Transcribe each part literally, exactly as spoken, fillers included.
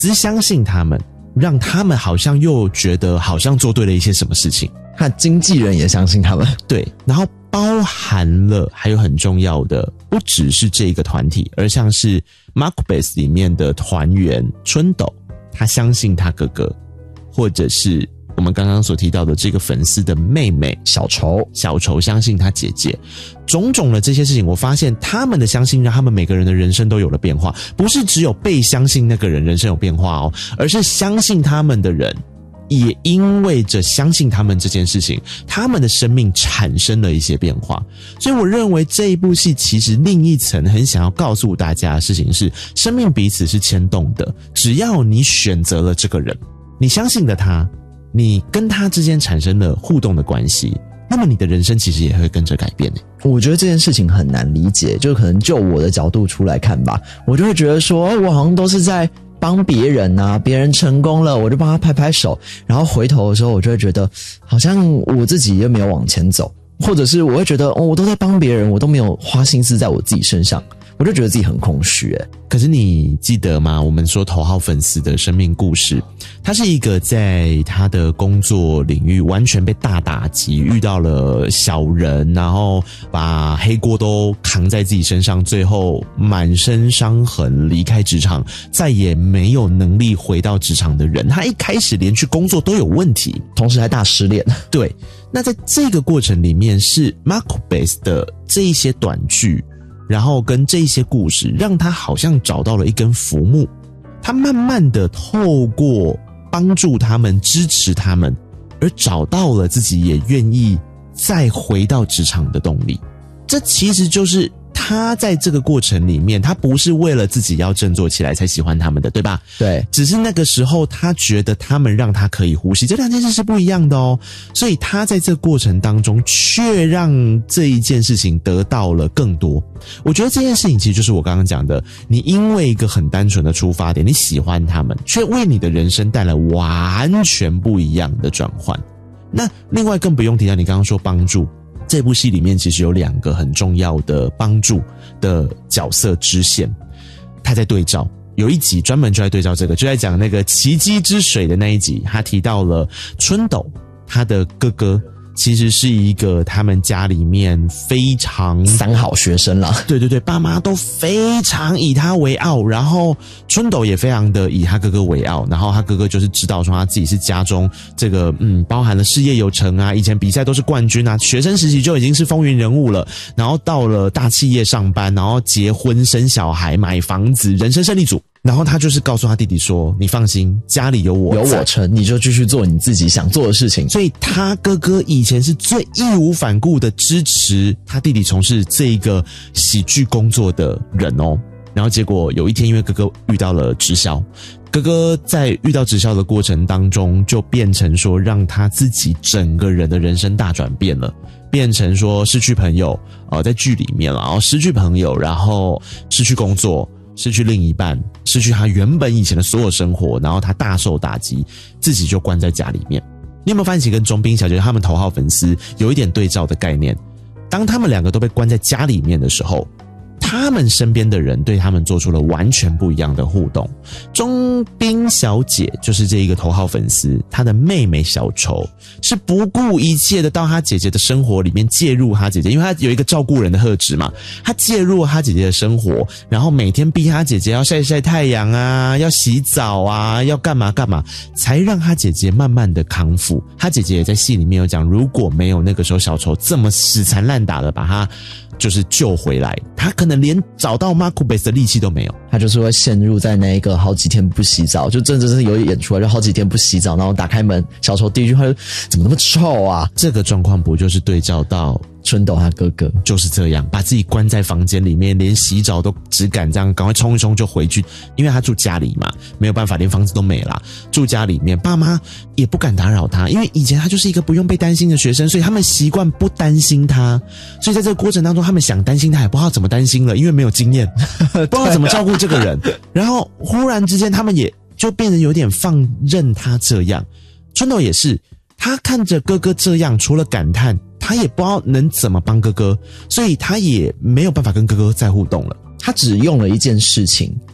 只相信他们，让他们好像又觉得好像做对了一些什么事情。 那经纪人也相信他们。 对，然后包含了还有很重要的，不只是这个团体，而像是 Macbeth 里面的团员春斗，他相信他哥哥，或者是我们刚刚所提到的这个粉丝的妹妹小丑， 小丑相信他姐姐，种种的这些事情，我发现他们的相信让他们每个人的人生都有了变化，不是只有被相信那个人人生有变化哦，而是相信他们的人也因为着相信他们这件事情，他们的生命产生了一些变化。所以我认为这一部戏其实另一层很想要告诉大家的事情是，生命彼此是牵动的，只要你选择了这个人，你相信了他，你跟他之间产生了互动的关系，那么你的人生其实也会跟着改变。 我觉得这件事情很难理解，就可能就我的角度出来看吧，我就会觉得说我好像都是在帮别人啊，别人成功了我就帮他拍拍手，然后回头的时候我就会觉得好像我自己也没有往前走，或者是我会觉得哦，我都在帮别人，我都没有花心思在我自己身上，我就觉得自己很空虚耶。 可是你记得吗？我们说头号粉丝的生命故事，他是一个在他的工作领域完全被大打击，遇到了小人，然后把黑锅都扛在自己身上，最后满身伤痕离开职场，再也没有能力回到职场的人。他一开始连去工作都有问题， 同时还大失恋。 对，那在这个过程里面是 Macbeth 的这一些短剧，然后跟这些故事让他好像找到了一根浮木，他慢慢的透过帮助他们支持他们而找到了自己也愿意再回到职场的动力。这其实就是他在这个过程里面，他不是为了自己要振作起来才喜欢他们的，对吧？ 对， 只是那个时候他觉得他们让他可以呼吸，这两件事是不一样的哦。所以他在这个过程当中却让这一件事情得到了更多。我觉得这件事情其实就是我刚刚讲的，你因为一个很单纯的出发点，你喜欢他们，却为你的人生带来完全不一样的转换。那另外更不用提到你刚刚说帮助，这部戏里面其实有两个很重要的帮助的角色支线，他在对照，有一集专门就在对照这个，就在讲那个奇迹之水的那一集，他提到了春斗他的哥哥其实是一个他们家里面非常三好学生啦， 对对对，爸妈都非常以他为傲，然后春斗也非常的以他哥哥为傲，然后他哥哥就是知道说他自己是家中这个嗯包含了事业有成啊，以前比赛都是冠军啊，学生时期就已经是风云人物了，然后到了大企业上班，然后结婚生小孩买房子，人生胜利组。然后他就是告诉他弟弟说，你放心，家里有我， 有我撑，你就继续做你自己想做的事情。 所以他哥哥以前是最义无反顾的支持他弟弟从事这一个喜剧工作的人哦。然后结果有一天因为哥哥遇到了直销，哥哥在遇到直销的过程当中就变成说让他自己整个人的人生大转变了，变成说失去朋友呃，在剧里面了，然后失去朋友，然后失去工作，失去另一半，失去他原本以前的所有生活，然后他大受打击，自己就关在家里面。你有没有发现其实跟钟斌小姐他们头号粉丝有一点对照的概念？当他们两个都被关在家里面的时候，他们身边的人对他们做出了完全不一样的互动。钟斌小姐就是这一个头号粉丝，她的妹妹小丑是不顾一切的到她姐姐的生活里面介入她姐姐，因为她有一个照顾人的特质嘛，她介入她姐姐的生活，然后每天逼她姐姐要晒晒太阳啊，要洗澡啊，要干嘛干嘛，才让她姐姐慢慢的康复。她姐姐也在戏里面有讲，如果没有那个时候小丑这么死缠烂打的把她就是救回来，他可能连找到 Macbeth 的力气都没有， 他就是会陷入在那一个好几天不洗澡，就真的是有演出来，就好几天不洗澡，然后打开门，小丑第一句话就怎么那么臭啊？ 这个状况不就是对照到春斗他哥哥就是这样，把自己关在房间里面，连洗澡都只敢这样赶快冲一冲就回去，因为他住家里嘛，没有办法，连房子都没啦，住家里面，爸妈也不敢打扰他，因为以前他就是一个不用被担心的学生，所以他们习惯不担心他，所以在这个过程当中他们想担心他也不知道怎么担心了，因为没有经验不知道怎么照顾这个人然后忽然之间他们也就变得有点放任他这样。春斗也是，他看着哥哥这样，除了感叹他也不知道能怎么帮哥哥，所以他也没有办法跟哥哥再互动了。 他只用了一件事情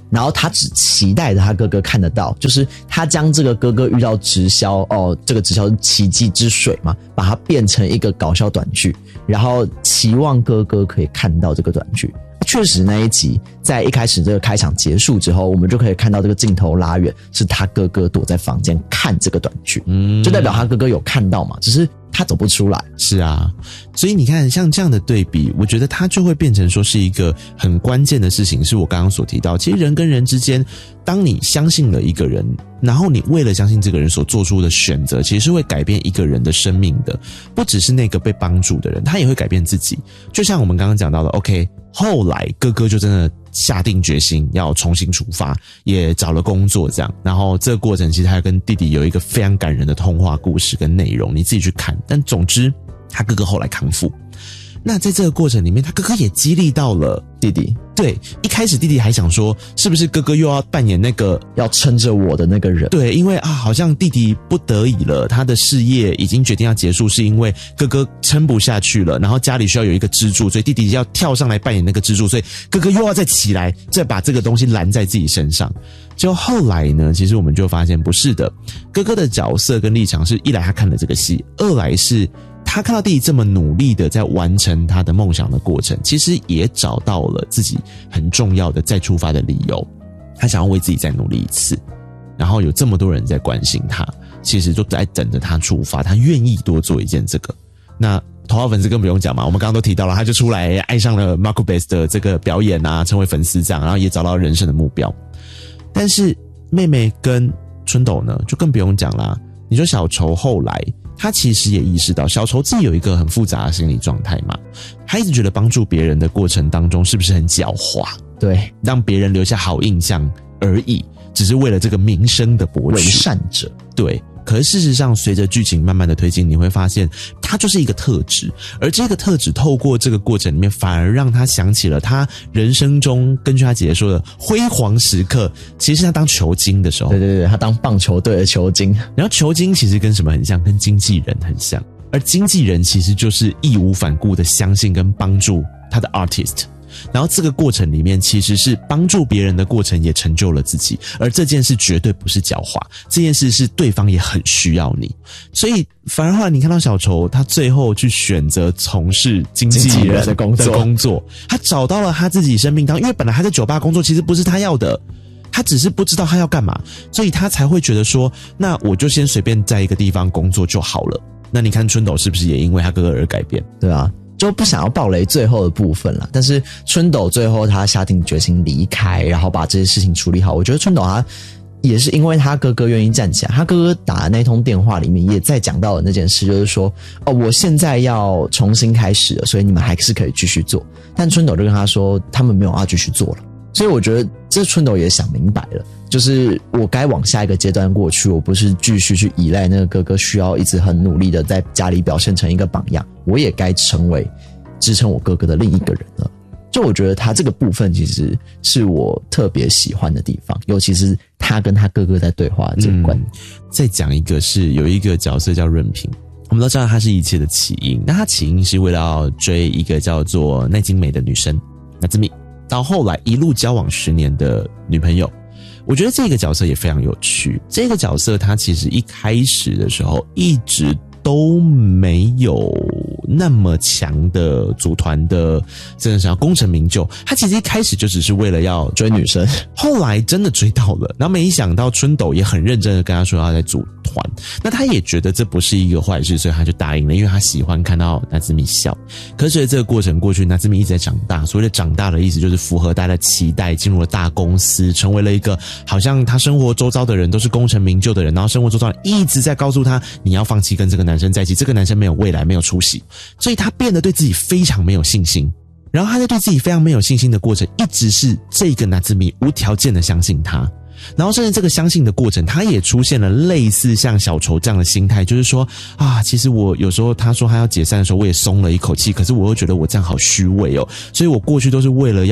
然后他只期待着他哥哥看得到，就是他将这个哥哥遇到直销哦，这个直销是奇迹之水嘛，把它变成一个搞笑短剧，然后期望哥哥可以看到这个短剧。确实那一集在一开始这个开场结束之后，我们就可以看到这个镜头拉远，是他哥哥躲在房间看这个短剧，嗯，就代表他哥哥有看到嘛，只是他走不出来。 是啊，所以你看像这样的对比，我觉得它就会变成说是一个很关键的事情，是我刚刚所提到，其实人跟人之间，当你相信了一个人，然后你为了相信这个人所做出的选择，其实是会改变一个人的生命的，不只是那个被帮助的人，他也会改变自己。就像我们刚刚讲到的 OK， 后来哥哥就真的下定决心要重新出发，也找了工作这样，然后这个过程其实他跟弟弟有一个非常感人的通话故事跟内容，你自己去看。但总之他哥哥后来康复，那在这个过程里面，他哥哥也激励到了弟弟。 对，一开始弟弟还想说是不是哥哥又要扮演那个要撑着我的那个人， 对，因为啊好像弟弟不得已了，他的事业已经决定要结束，是因为哥哥撑不下去了，然后家里需要有一个支柱，所以弟弟要跳上来扮演那个支柱，所以哥哥又要再起来，再把这个东西揽在自己身上。就后来呢，其实我们就发现不是的，哥哥的角色跟立场是一来他看了这个戏，二来是他看到弟弟这么努力的在完成他的梦想的过程，其实也找到了自己很重要的再出发的理由，他想要为自己再努力一次，然后有这么多人在关心他，其实就在等着他出发，他愿意多做一件这个。那头号粉丝更不用讲嘛，我们刚刚都提到了，他就出来爱上了 Macbeth 的这个表演啊，成为粉丝这样，然后也找到人生的目标。但是妹妹跟春斗呢，就更不用讲啦。你说小丑后来他其实也意识到小丑自己有一个很复杂的心理状态嘛，他一直觉得帮助别人的过程当中是不是很狡猾， 对， 让别人留下好印象而已，只是为了这个名声的博取， 为善者。 对，可是事实上随着剧情慢慢的推进，你会发现它就是一个特质，而这个特质透过这个过程里面反而让他想起了他人生中根据他姐姐说的辉煌时刻，其实是他当球精的时候。 对对对，他当棒球队的球精。 然后球精其实跟什么很像，跟经纪人很像，而经纪人其实就是义无反顾的相信跟帮助他的 artist，然后这个过程里面其实是帮助别人的过程，也成就了自己，而这件事绝对不是狡猾，这件事是对方也很需要你。所以反而后来你看到小丑他最后去选择从事经纪人的工作的工作，他找到了他自己生命当中，因为本来他在酒吧工作其实不是他要的，他只是不知道他要干嘛，所以他才会觉得说那我就先随便在一个地方工作就好了。那你看春斗是不是也因为他哥哥而改变？ 对啊，就不想要爆雷最后的部分了，但是春斗最后他下定决心离开，然后把这些事情处理好。我觉得春斗他也是因为他哥哥愿意站起来，他哥哥打的那通电话里面也在讲到的那件事，就是说哦，我现在要重新开始了，所以你们还是可以继续做。但春斗就跟他说他们没有要继续做了，所以我觉得这春斗也想明白了，就是我该往下一个阶段过去，我不是继续去依赖那个哥哥，需要一直很努力的在家里表现成一个榜样，我也该成为支撑我哥哥的另一个人了。就我觉得他这个部分其实是我特别喜欢的地方，尤其是他跟他哥哥在对话的这一关。嗯， 再讲一个是有一个角色叫润平，我们都知道他是一切的起因，那他起因是为了要追一个叫做奈津美的女生那兹米，到后来一路交往十年的女朋友。我觉得这个角色也非常有趣，这个角色他其实一开始的时候一直都没有那么强的组团的真的想要功成名就，他其实一开始就只是为了要追女生， 后来真的追到了，然后没想到春斗也很认真的跟他说要再组团，那他也觉得这不是一个坏事，所以他就答应了，因为他喜欢看到夏之米笑。可是随着这个过程过去，夏之米一直在长大，所谓的长大的意思就是符合大家的期待，进入了大公司，成为了一个好像他生活周遭的人都是功成名就的人，然后生活周遭的人一直在告诉他你要放弃跟这个男生在一起，这个男生没有未来，没有出息，所以他变得对自己非常没有信心。然后他在对自己非常没有信心的过程，一直是这个夏之米无条件的相信他，然后甚至这个相信的过程，他也出现了类似像小丑这样的心态，就是说啊，其实我有时候他说他要解散的时候，我也松了一口气，可是我又觉得我这样好虚伪哦，所以我过去都是为了要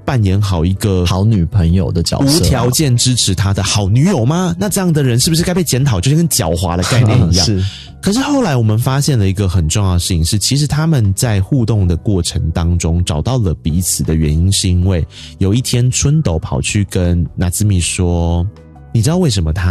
扮演好一个好女朋友的角色， 无条件支持他的好女友吗？那这样的人是不是该被检讨？就像跟狡猾的概念一样。 是。 可是后来我们发现了一个很重要的事情是，其实他们在互动的过程当中找到了彼此的原因，是因为有一天春斗跑去跟娜兹米说，你知道为什么他